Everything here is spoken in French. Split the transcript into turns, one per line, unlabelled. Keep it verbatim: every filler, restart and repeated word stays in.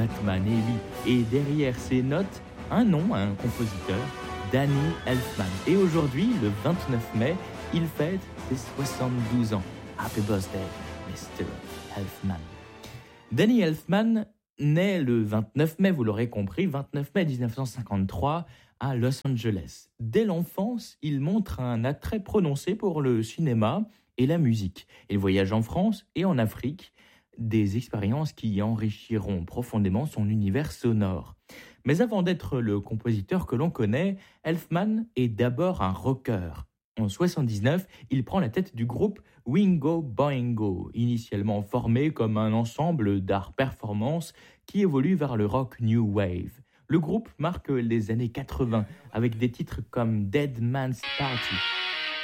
Batman, et oui. Et derrière ces notes, un nom, un compositeur, Danny Elfman. Et aujourd'hui, le vingt-neuf mai, il fête ses soixante-douze ans. Happy birthday, mister Elfman. Danny Elfman naît le vingt-neuf mai, vous l'aurez compris, vingt-neuf mai dix-neuf cent cinquante-trois à Los Angeles. Dès l'enfance, il montre un attrait prononcé pour le cinéma et la musique. Il voyage en France et en Afrique, des expériences qui enrichiront profondément son univers sonore. Mais avant d'être le compositeur que l'on connaît, Elfman est d'abord un rocker. En soixante-dix-neuf, il prend la tête du groupe Wingo Boingo, initialement formé comme un ensemble d'art performance qui évolue vers le rock new wave. Le groupe marque les années quatre-vingts avec des titres comme Dead Man's Party,